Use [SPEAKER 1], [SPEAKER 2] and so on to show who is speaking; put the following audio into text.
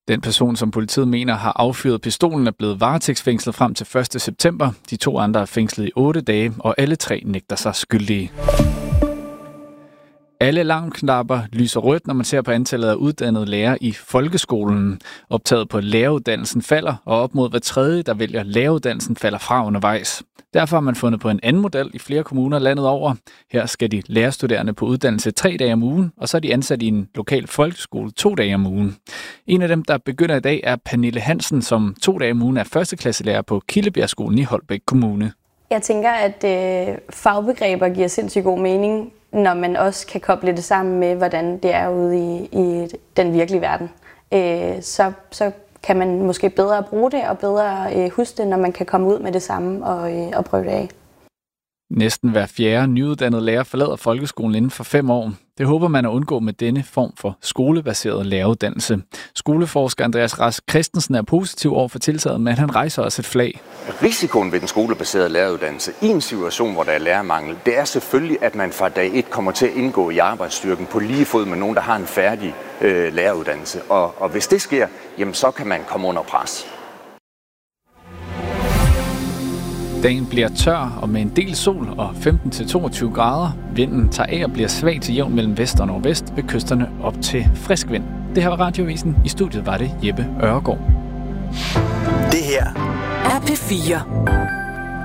[SPEAKER 1] Den person, som politiet mener har affyret pistolen, er blevet varetægtsfængslet frem til 1. september. De 2 andre er fængslet i 8 dage, og alle 3 nægter sig skyldige. Alle alarmknapper lyser rødt, når man ser på antallet af uddannede lærere i folkeskolen. Optaget på læreruddannelsen falder, og op mod hver tredje, der vælger læreruddannelsen, falder fra undervejs. Derfor har man fundet på en anden model i flere kommuner landet over. Her skal de lærerstuderende på uddannelse 3 dage om ugen, og så er de ansat i en lokal folkeskole 2 dage om ugen. En af dem, der begynder i dag, er Pernille Hansen, som 2 dage om ugen er førsteklasselærer på Kildebjergskolen i Holbæk Kommune.
[SPEAKER 2] Jeg tænker, at fagbegreber giver sindssygt god mening, når man også kan koble det sammen med, hvordan det er ude i den virkelige verden. Så kan man måske bedre bruge det og bedre huske det, når man kan komme ud med det samme og prøve det af.
[SPEAKER 1] Næsten hver 4. nyuddannede lærer forlader folkeskolen inden for 5 år. Det håber man at undgå med denne form for skolebaseret læreruddannelse. Skoleforsker Andreas Rask Christensen er positiv over for tiltaget, men han rejser også et flag.
[SPEAKER 3] Risikoen ved den skolebaserede læreruddannelse i en situation, hvor der er lærermangel, det er selvfølgelig, at man fra dag 1 kommer til at indgå i arbejdsstyrken på lige fod med nogen, der har en færdig læreruddannelse. Og hvis det sker, jamen så kan man komme under pres.
[SPEAKER 1] Dagen bliver tør og med en del sol og 15-22 grader. Vinden tager af og bliver svag til jævn mellem vest og nordvest ved kysterne op til frisk vind. Det her var Radioavisen. I studiet var det Jeppe Øregaard.
[SPEAKER 4] Det her er P4.